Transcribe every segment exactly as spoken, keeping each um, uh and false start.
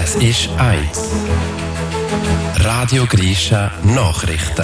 Es ist eins. Radio Grisha Nachrichten.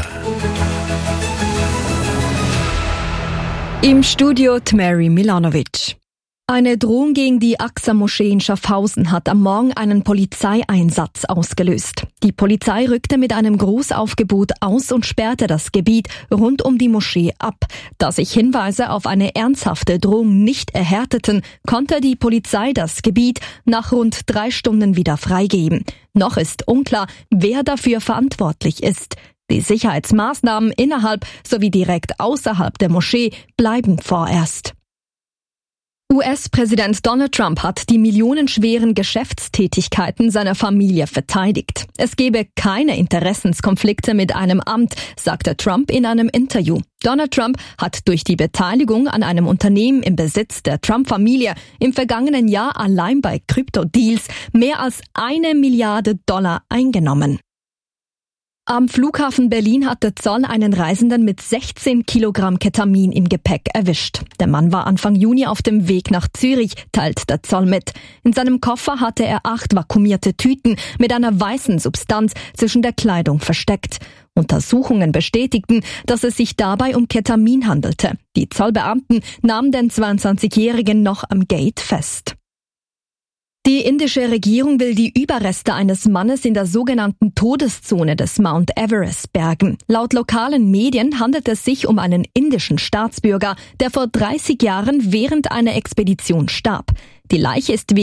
Im Studio Mary Milanovic. Eine Drohung gegen die Aqsa-Moschee in Schaffhausen hat am Morgen einen Polizeieinsatz ausgelöst. Die Polizei rückte mit einem Großaufgebot aus und sperrte das Gebiet rund um die Moschee ab. Da sich Hinweise auf eine ernsthafte Drohung nicht erhärteten, konnte die Polizei das Gebiet nach rund drei Stunden wieder freigeben. Noch ist unklar, wer dafür verantwortlich ist. Die Sicherheitsmaßnahmen innerhalb sowie direkt außerhalb der Moschee bleiben vorerst. U S-Präsident Donald Trump hat die millionenschweren Geschäftstätigkeiten seiner Familie verteidigt. Es gebe keine Interessenskonflikte mit einem Amt, sagte Trump in einem Interview. Donald Trump hat durch die Beteiligung an einem Unternehmen im Besitz der Trump-Familie im vergangenen Jahr allein bei Krypto-Deals mehr als eine Milliarde Dollar eingenommen. Am Flughafen Berlin hat der Zoll einen Reisenden mit sechzehn Kilogramm Ketamin im Gepäck erwischt. Der Mann war Anfang Juni auf dem Weg nach Zürich, teilt der Zoll mit. In seinem Koffer hatte er acht vakuumierte Tüten mit einer weißen Substanz zwischen der Kleidung versteckt. Untersuchungen bestätigten, dass es sich dabei um Ketamin handelte. Die Zollbeamten nahmen den zweiundzwanzigjährigen noch am Gate fest. Die indische Regierung will die Überreste eines Mannes in der sogenannten Todeszone des Mount Everest bergen. Laut lokalen Medien handelt es sich um einen indischen Staatsbürger, der vor dreißig Jahren während einer Expedition starb. Die Leiche ist